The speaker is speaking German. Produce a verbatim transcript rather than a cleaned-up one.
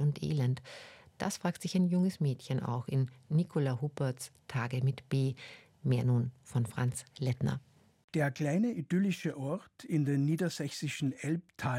und Elend? Das fragt sich ein junges Mädchen auch in Nicola Hupperts Tage mit B. Mehr nun von Franz Lettner. Der kleine idyllische Ort in den niedersächsischen Elbtal